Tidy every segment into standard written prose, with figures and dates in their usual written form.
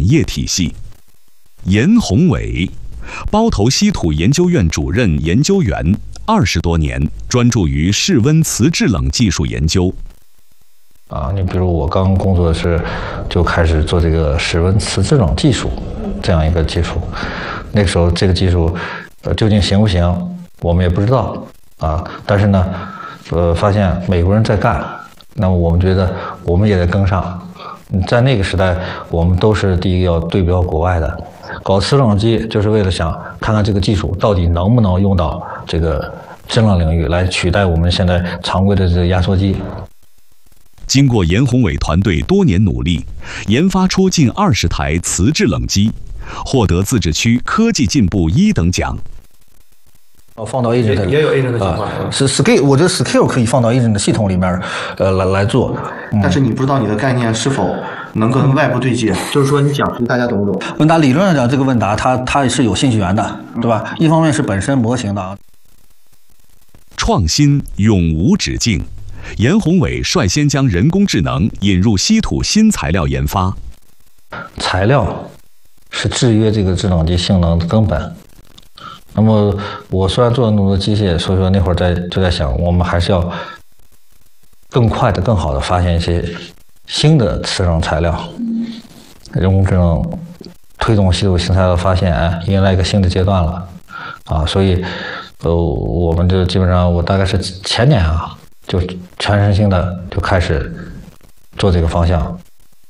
业体系。严宏伟，包头稀土研究院主任研究员，20多年，专注于室温磁制冷技术研究。 你比如我刚工作时就开始做这个室温磁制冷技术这样一个技术，那个时候这个技术究竟行不行，我们也不知道但是呢，发现美国人在干，那么我们觉得我们也得跟上。在那个时代，我们都是第一个要对标国外的，搞磁冷机就是为了想看看这个技术到底能不能用到这个制冷领域来取代我们现在常规的这个压缩机。 经过严宏伟团队多年努力，研发出近20台磁制冷机，获得自治区科技进步1等奖。 放到 agent 也有 agent 的想法， 是 scale， 我觉得 scale 可以放到 agent 的系统里面，来做。 但是你不知道你的概念是否能跟外部对接，就是说你讲出大家懂不懂？ 问答理论上讲，这个问答它是有信息源的，对吧？一方面是本身模型的。 创新永无止境。严宏伟率先将人工智能引入稀土新材料研发。 材料是制约这个制冷机性能的根本。那么我虽然做了那么多机械，所以说那会儿就在想，我们还是要更快的、更好的发现一些新的磁冷材料。人工智能推动稀土新材料发现，迎来一个新的阶段了所以我们就基本上我大概是前年就全身心的就开始做这个方向。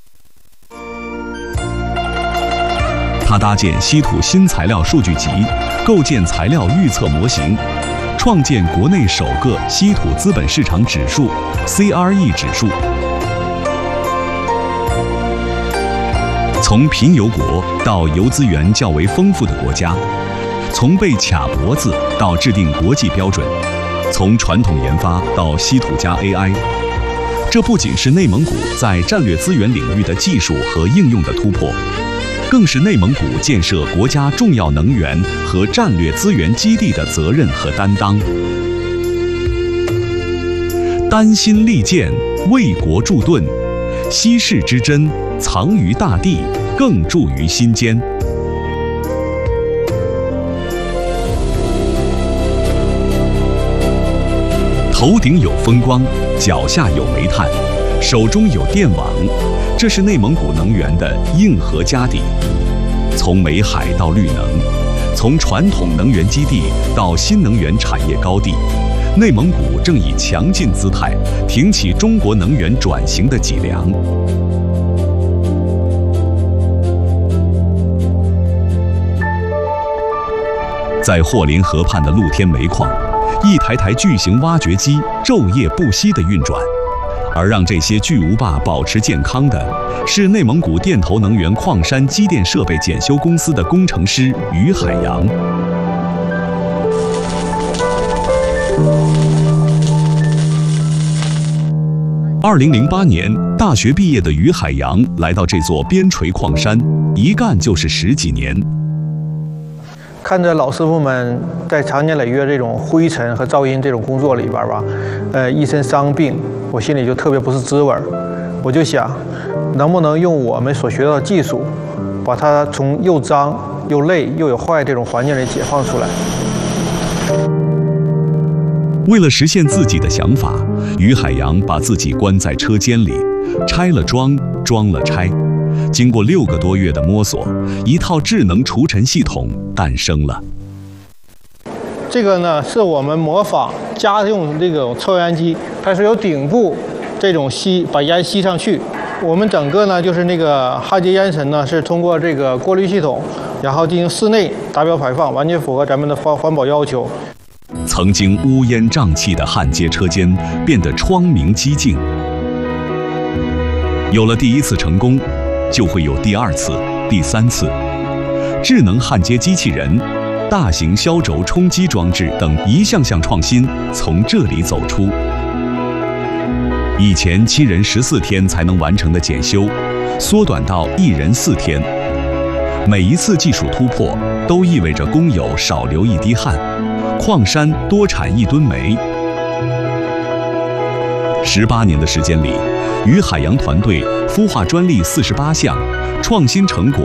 他搭建稀土新材料数据集，构建材料预测模型，创建国内首个稀土资本市场指数 CRE 指数。从贫油国到油资源较为丰富的国家，从被卡脖子到制定国际标准，从传统研发到稀土加 AI， 这不仅是内蒙古在战略资源领域的技术和应用的突破，更是内蒙古建设国家重要能源和战略资源基地的责任和担当。丹心利剑，为国铸盾，稀世之珍藏于大地，更铸于心间。头顶有风光，脚下有煤炭，手中有电网，这是内蒙古能源的硬核家底。从煤海到绿能，从传统能源基地到新能源产业高地，内蒙古正以强劲姿态挺起中国能源转型的脊梁。在霍林河畔的露天煤矿，一台台巨型挖掘机昼夜不息地运转，而让这些巨无霸保持健康的是内蒙古电投能源矿山机电设备检修公司的工程师于海洋。2008年，大学毕业的于海洋来到这座边陲矿山，一干就是10几年。 看着老师傅们在长年累月这种灰尘和噪音这种工作里边吧，一身伤病，我心里就特别不是滋味儿。我就想，能不能用我们所学到的技术，把它从又脏又累又有坏这种环境里解放出来。 为了实现自己的想法，于海洋把自己关在车间里，拆了装，装了拆。经过6个多月的摸索，一套智能除尘系统诞生了。 这个呢，是我们模仿家用这种抽烟机，它是由顶部这种把烟吸上去。我们整个呢，就是那个焊接烟尘呢，是通过这个过滤系统，然后进行室内达标排放，完全符合咱们的环保要求。 曾经乌烟瘴气的焊接车间变得窗明几净。有了第1次成功，就会有第2次、第3次。智能焊接机器人、大型消轴冲击装置等一项项创新从这里走出。以前7人14天才能完成的检修，缩短到1人4天。每一次技术突破，都意味着工友少流1滴汗，矿山多产1吨煤。18年的时间里，于海洋团队孵化专利48项，创新成果